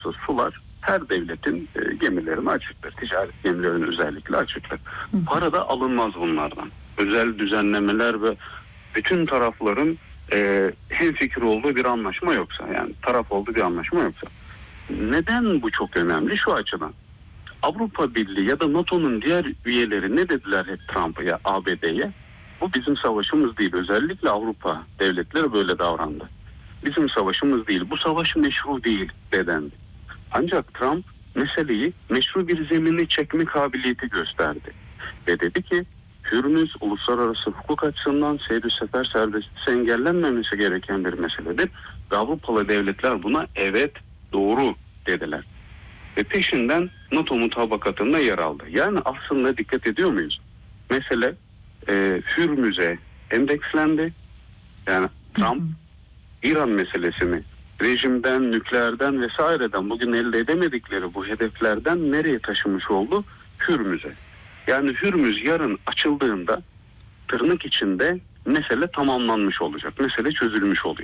sular her devletin gemilerini açıktır. Ticaret gemilerinin özellikle açıktır. Para da alınmaz bunlardan. Özel düzenlemeler ve bütün tarafların hemfikir olduğu bir anlaşma yoksa, yani taraf olduğu bir anlaşma yoksa. Neden bu çok önemli? Şu açıdan. Avrupa Birliği ya da NATO'nun diğer üyeleri ne dediler hep Trump'a ya ABD'ye? Bu bizim savaşımız değil. Özellikle Avrupa devletleri böyle davrandı. Bizim savaşımız değil. Bu savaş meşru değil dedendi. Ancak Trump meseleyi meşru bir zemine çekme kabiliyeti gösterdi. Ve dedi ki Hürmüz uluslararası hukuk açısından seyir sefer serbestisi engellenmemesi gereken bir meseledir. Ve Avrupalı devletler buna evet doğru dediler. Ve peşinden NATO mutabakatında yer aldı. Yani aslında dikkat ediyor muyuz? Mesele Hürmüz'e endekslendi. Yani Trump İran meselesini rejimden, nükleerden vesaireden bugün elde edemedikleri bu hedeflerden nereye taşımış oldu? Hürmüz'e. Yani Hürmüz yarın açıldığında tırnak içinde mesele tamamlanmış olacak. Mesele çözülmüş oluyor.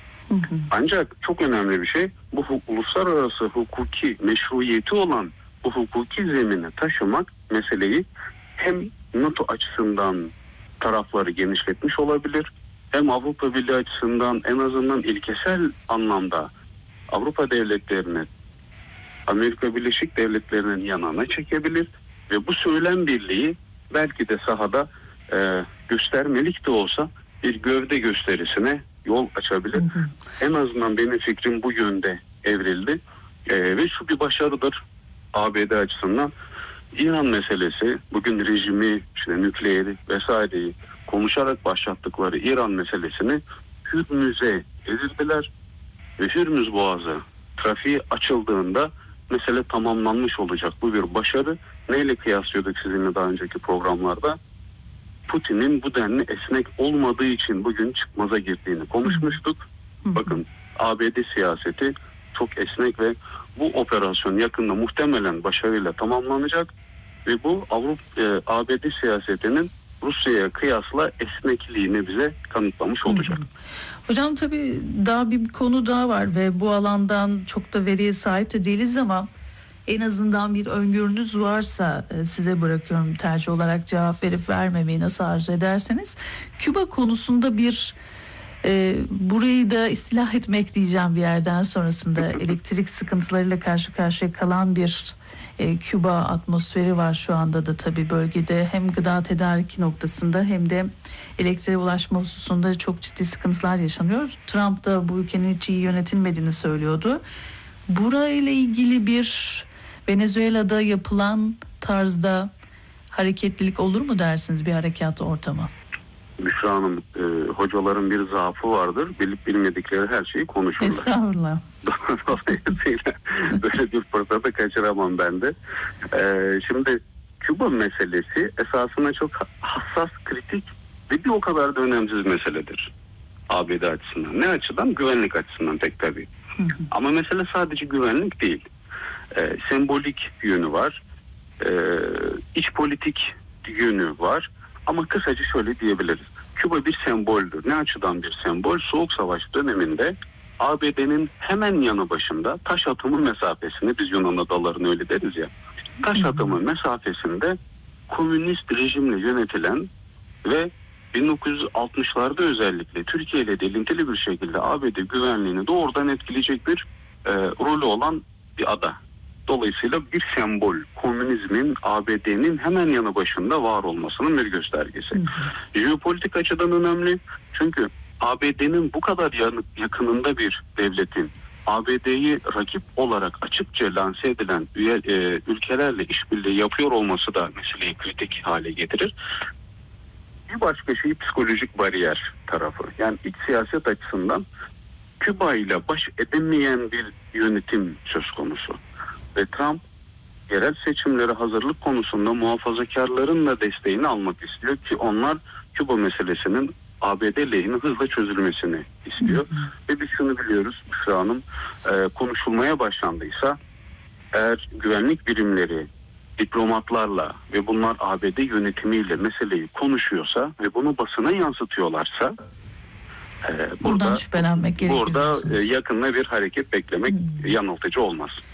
Ancak çok önemli bir şey, bu uluslararası hukuki meşruiyeti olan bu hukuki zemine taşımak meseleyi hem NATO açısından tarafları genişletmiş olabilir, hem Avrupa Birliği açısından en azından ilkesel anlamda Avrupa devletlerini Amerika Birleşik Devletleri'nin yanına çekebilir ve bu söylem birliği belki de sahada göstermelik de olsa bir gövde gösterisine yol açabilir. En azından benim fikrim bu yönde evrildi. Ve şu bir başarıdır ABD açısından. İran meselesi, bugün rejimi, işte nükleeri vesaireyi konuşarak başlattıkları İran meselesini Hürmüz'e evirdiler. Ve Hürmüz Boğazı trafiği açıldığında mesele tamamlanmış olacak. Bu bir başarı. Neyle kıyaslıyorduk sizinle daha önceki programlarda? Putin'in bu denli esnek olmadığı için bugün çıkmaza girdiğini konuşmuştuk. Bakın ABD siyaseti çok esnek ve bu operasyon yakında muhtemelen başarıyla tamamlanacak ve bu ABD siyasetinin Rusya'ya kıyasla esnekliğini bize kanıtlamış olacak. Hocam tabii daha bir konu daha var ve bu alandan çok da veriye sahip de değiliz ama en azından bir öngörünüz varsa size bırakıyorum tercih olarak cevap verip vermemeyi nasıl arzu ederseniz. Küba konusunda burayı da istilah etmek diyeceğim bir yerden sonrasında elektrik sıkıntılarıyla karşı karşıya kalan bir Küba atmosferi var şu anda da tabii bölgede hem gıda tedariki noktasında hem de elektriğe ulaşma hususunda çok ciddi sıkıntılar yaşanıyor. Trump da bu ülkenin hiç iyi yönetilmediğini söylüyordu. Burayla ilgili bir Venezuela'da yapılan tarzda hareketlilik olur mu dersiniz, bir harekat ortamı? Büşra Hanım, hocaların bir zaafı vardır. Bilip bilmedikleri her şeyi konuşurlar. Estağfurullah. Dolayısıyla böyle bir fırsatı kaçıramam ben de. Şimdi Küba meselesi esasında çok hassas, kritik ve bir o kadar da önemsiz meseledir. ABD açısından. Ne açıdan? Güvenlik açısından pek tabii. Ama mesele sadece güvenlik değil. Sembolik yönü var. İç politik yönü var. Ama kısaca şöyle diyebiliriz. Küba bir semboldür. Ne açıdan bir sembol? Soğuk Savaş döneminde ABD'nin hemen yanı başında taş atımı mesafesinde, biz Yunan adalarını öyle deriz ya, taş atımı mesafesinde komünist rejimle yönetilen ve 1960'larda özellikle Türkiye ile de ilintili bir şekilde ABD güvenliğini doğrudan etkileyecek bir rolü olan bir ada. Dolayısıyla bir sembol, komünizmin ABD'nin hemen yanı başında var olmasının bir göstergesi. Jeopolitik açıdan önemli çünkü ABD'nin bu kadar yakınında bir devletin ABD'yi rakip olarak açıkça lanse edilen ülkelerle işbirliği yapıyor olması da meseleyi kritik hale getirir. Bir başka şey psikolojik bariyer tarafı. Yani iç siyaset açısından Küba ile baş edemeyen bir yönetim söz konusu. Ve Trump yerel seçimlere hazırlık konusunda muhafazakarların da desteğini almak istiyor ki onlar Küba meselesinin ABD lehine hızla çözülmesini istiyor. Ve biz şunu biliyoruz Büşra Hanım, konuşulmaya başlandıysa eğer güvenlik birimleri diplomatlarla ve bunlar ABD yönetimiyle meseleyi konuşuyorsa ve bunu basına yansıtıyorlarsa Buradan şüphelenmek gerekiyor. Burada yakınla bir hareket beklemek yanıltıcı olmaz.